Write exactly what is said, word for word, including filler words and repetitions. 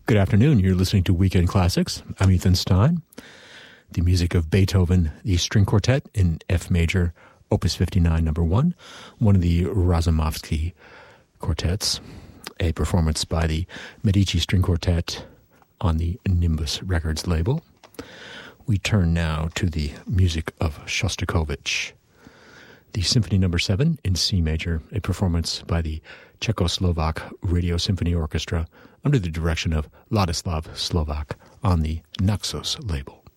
Good afternoon. You're listening to Weekend Classics. I'm Ethan Stein. The music of Beethoven, the String Quartet in F major, Opus fifty-nine, number one, one of the Razumovsky quartets, a performance by the Medici String Quartet on the Nimbus Records label. We turn now to the music of Shostakovich. The Symphony number seven in C major, a performance by the Czechoslovak Radio Symphony Orchestra under the direction of Ladislav Slovak on the Naxos label.